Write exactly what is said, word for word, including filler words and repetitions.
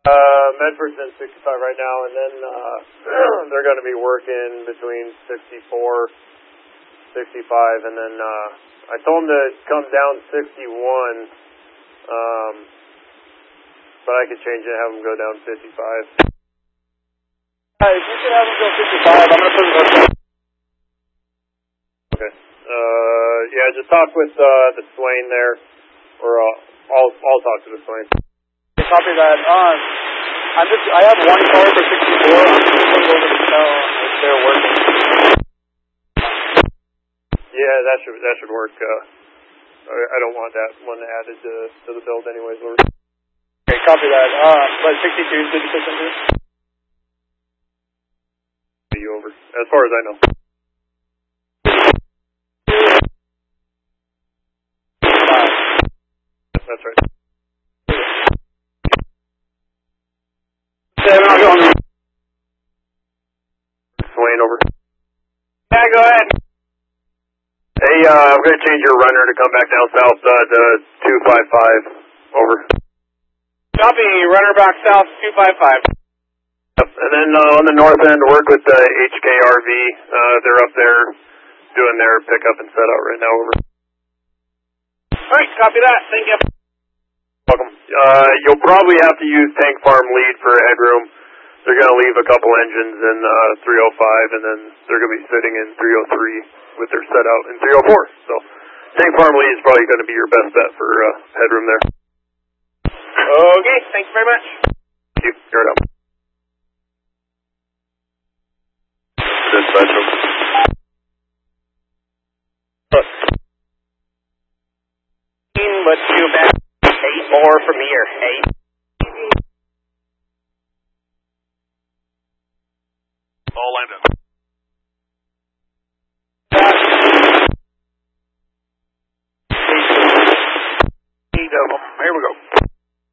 Uh, Medford's in sixty-five right now, and then uh, they're going to be working between sixty-four, sixty-five, and then uh, I told them to come down sixty-one, um, but I could change it and have them go down fifty-five. Uh, if you could have them go fifty-five, I'm going to put them up. Okay. Uh, yeah, just talk with uh, the Swain there, or uh, I'll I'll talk to the Swain. Copy that. Um, I'm just, I have one car for sixty-four. I'm just going to go over to tell if they're working. Yeah, that should that should work. Uh, I, I don't want that one added to to the build anyways. Lord. Okay, copy that. Uh, but sixty-two is good to put into. You over, as far as I know. That's right. Seven, I'll go on. Swain over. Yeah, go ahead. Hey, uh, I'm going to change your runner to come back down south uh, to two five five. Over. Copy, runner back south, two five five. Yep. And then uh, on the north end, work with the H K R V. Uh, they're up there doing their pickup and setup right now. Over. Alright, copy that. Thank you. Welcome. Uh, you'll probably have to use Tank Farm Lead for headroom. They're going to leave a couple engines in uh, three oh five, and then they're going to be sitting in three oh three with their set out in three oh four. So Tank Farm Lead is probably going to be your best bet for uh, headroom there. Okay, thanks very much. Thank you. You're out. Dispatch. Let's do back. Eight more from here. Eight. All lined up. Eight of them. Here we go.